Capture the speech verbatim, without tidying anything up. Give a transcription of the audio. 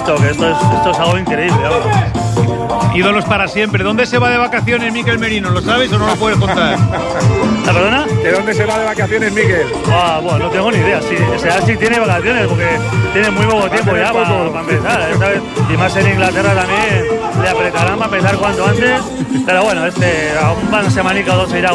esto, que esto es, esto es algo increíble. Vamos. Ídolos para siempre. ¿Dónde se va de vacaciones Miquel Merino? ¿Lo sabes o no lo puedes contar? ¿La perdona? ¿De dónde se va de vacaciones Miquel? Ah, bueno, no tengo ni idea. Si, o sea, si tiene vacaciones, porque tiene muy poco tiempo ya para, para empezar, ¿sabes? Y más en Inglaterra también le apretarán para empezar cuanto antes. Pero bueno, este, a una semanica o dos se irá.